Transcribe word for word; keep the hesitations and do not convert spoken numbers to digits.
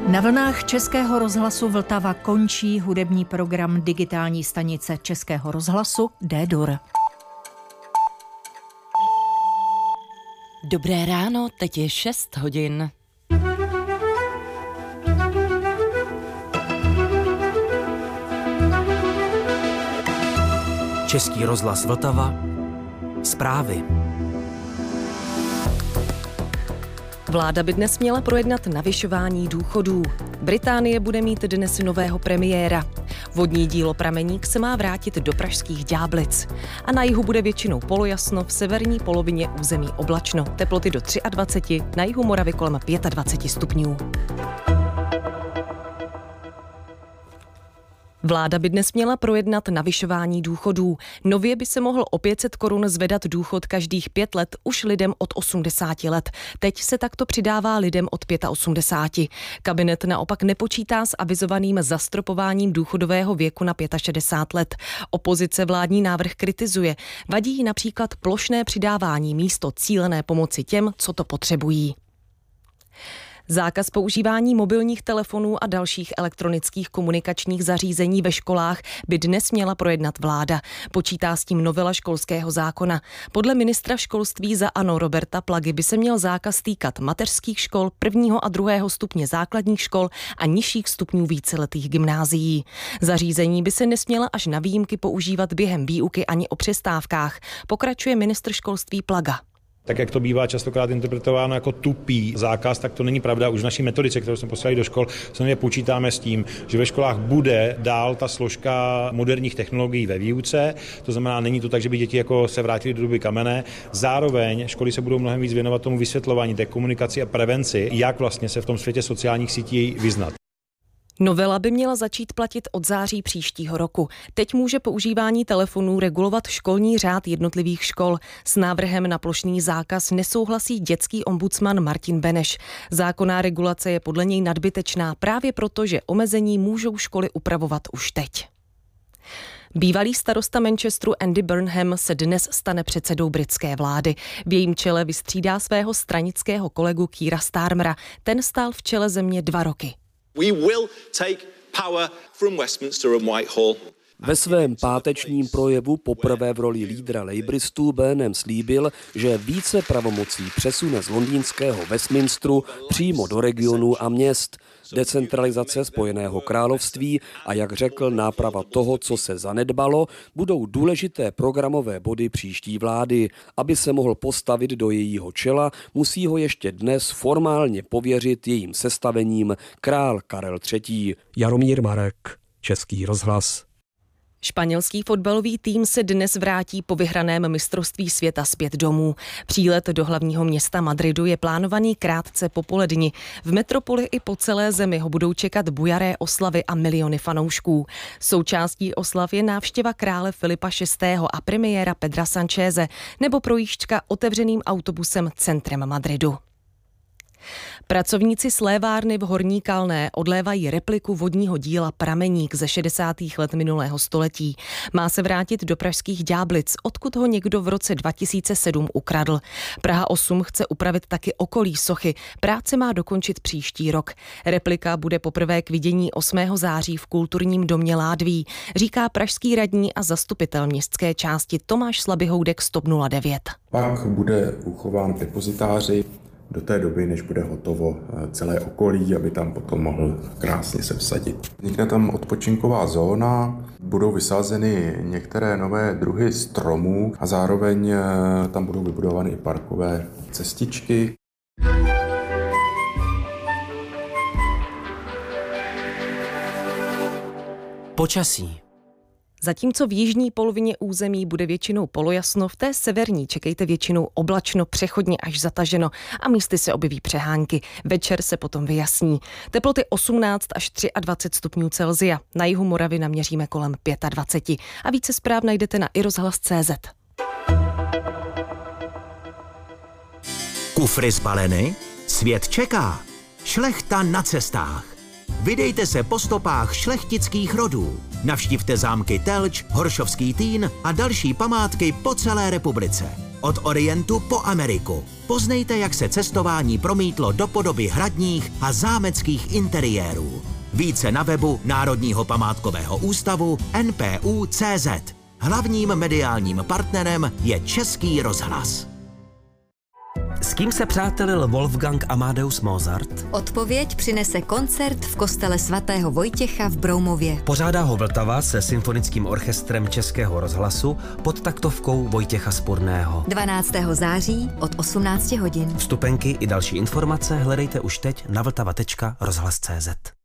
Na vlnách Českého rozhlasu Vltava končí hudební program digitální stanice Českého rozhlasu D-Dur. Dobré ráno, teď je šest hodin. Český rozhlas Vltava. Zprávy. Vláda by dnes měla projednat navyšování důchodů. Británie bude mít dnes nového premiéra. Vodní dílo Prameník se má vrátit do pražských Ďáblic. A na jihu bude většinou polojasno, v severní polovině území oblačno. Teploty do dvacet tři, na jihu Moravy kolem dvacet pět stupňů. Vláda by dnes měla projednat navyšování důchodů. Nově by se mohl o pět set korun zvedat důchod každých pět let už lidem od osmdesáti let. Teď se takto přidává lidem od osmdesáti pěti. Kabinet naopak nepočítá s avizovaným zastropováním důchodového věku na šedesát pět let. Opozice vládní návrh kritizuje. Vadí jí například plošné přidávání místo cílené pomoci těm, co to potřebují. Zákaz používání mobilních telefonů a dalších elektronických komunikačních zařízení ve školách by dnes měla projednat vláda. Počítá s tím novela školského zákona. Podle ministra školství za ANO Roberta Plagy by se měl zákaz týkat mateřských škol, prvního a druhého stupně základních škol a nižších stupňů víceletých gymnázií. Zařízení by se nesměla až na výjimky používat během výuky ani o přestávkách, pokračuje ministr školství Plaga. Tak jak to bývá častokrát interpretováno jako tupý zákaz, tak to není pravda. Už v naší metodice, kterou jsme poslali do škol, samozřejmě počítáme s tím, že ve školách bude dál ta složka moderních technologií ve výuce. To znamená, není to tak, že by děti jako se vrátily do doby kamenné. Zároveň školy se budou mnohem víc věnovat tomu vysvětlování, té komunikaci a prevenci, jak vlastně se v tom světě sociálních sítí vyznat. Novela by měla začít platit od září příštího roku. Teď může používání telefonů regulovat školní řád jednotlivých škol. S návrhem na plošný zákaz nesouhlasí dětský ombudsman Martin Beneš. Zákonná regulace je podle něj nadbytečná právě proto, že omezení můžou školy upravovat už teď. Bývalý starosta Manchesteru Andy Burnham se dnes stane předsedou britské vlády. V jejím čele vystřídá svého stranického kolegu Keira Starmera. Ten stál v čele země dva roky. We will take power from Westminster and Whitehall. Ve svém pátečním projevu poprvé v roli lídra Labouristů Burnham slíbil, že více pravomocí přesune z londýnského Westminsteru přímo do regionů a měst. Decentralizace Spojeného království a, jak řekl, náprava toho, co se zanedbalo, budou důležité programové body příští vlády. Aby se mohl postavit do jejího čela, musí ho ještě dnes formálně pověřit jejím sestavením král Karel třetí. Jaromír Marek, Český rozhlas. Španělský fotbalový tým se dnes vrátí po vyhraném mistrovství světa zpět domů. Přílet do hlavního města Madridu je plánovaný krátce po poledni. V metropoli i po celé zemi ho budou čekat bujaré oslavy a miliony fanoušků. Součástí oslav je návštěva krále Filipa šestého a premiéra Pedra Sancheze nebo projížďka otevřeným autobusem centrem Madridu. Pracovníci slévárny v Horní Kalné odlévají repliku vodního díla Prameník ze šedesátých let minulého století. Má se vrátit do pražských Ďáblic, odkud ho někdo v roce dva tisíce sedm ukradl. Praha osm chce upravit taky okolí sochy. Práce má dokončit příští rok. Replika bude poprvé k vidění osmého září v kulturním domě Ládví, říká pražský radní a zastupitel městské části Tomáš Slabyhoudek z TOP nula devět. Pak bude uchován v depozitáři do té doby, než bude hotovo celé okolí, aby tam potom mohl krásně se vsadit. Vznikne tam odpočinková zóna, budou vysázeny některé nové druhy stromů a zároveň tam budou vybudovány i parkové cestičky. Počasí. Zatímco v jižní polovině území bude většinou polojasno, v té severní čekejte většinou oblačno, přechodně až zataženo a místy se objeví přehánky. Večer se potom vyjasní. Teploty osmnáct až dvacet tři stupňů Celsia. Na jihu Moravy naměříme kolem dvacet pět. A více zpráv najdete na i rozhlas tečka cé zet. Kufry zbaleny? Svět čeká. Šlechta na cestách. Vydejte se po stopách šlechtických rodů. Navštivte zámky Telč, Horšovský Týn a další památky po celé republice. Od Orientu po Ameriku. Poznejte, jak se cestování promítlo do podoby hradních a zámeckých interiérů. Více na webu Národního památkového ústavu N P U tečka cé zet. Hlavním mediálním partnerem je Český rozhlas. S kým se přátelil Wolfgang Amadeus Mozart? Odpověď přinese koncert v kostele svatého Vojtěcha v Broumově. Pořádá ho Vltava se symfonickým orchestrem Českého rozhlasu pod taktovkou Vojtěcha Spurného. dvanáctého září od osmnácti hodin. Vstupenky i další informace hledejte už teď na vltava tečka rozhlas tečka cé zet.